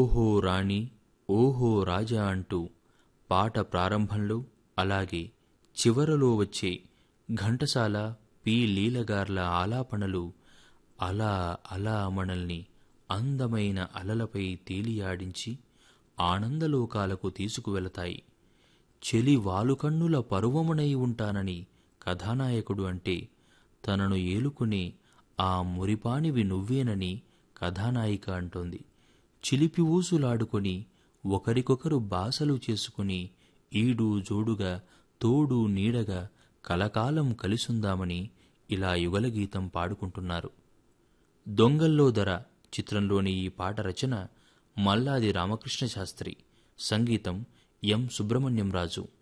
ఓహో రాణి ఓహో రాజా అంటూ పాట ప్రారంభంలో అలాగే చివరలో వచ్చే ఘంటసాల పి లీలగార్ల ఆలాపనలు అలా అలా మనల్ని అందమైన అలలపై తేలియాడించి ఆనందలోకాలకు తీసుకువెళతాయి. చెలి వాలుకన్నుల పరువమునై ఉంటానని కథానాయకుడు అంటే తనను ఏలుకునే ఆ మురిపానివి నువ్వేనని కథానాయిక అంటోంది. చిలిపి ఊసులాడుకొని ఒకరికొకరు బాసలు చేసుకుని ఈడు జోడుగా తోడు నీడగా కలకాలం కలిసుందామని ఇలా యుగలగీతం పాడుకుంటున్నారు. దొంగల్లో దొర చిత్రంలోని ఈ పాట రచన మల్లాది రామకృష్ణ శాస్త్రి, సంగీతం ఎం సుబ్రహ్మణ్యం రాజు.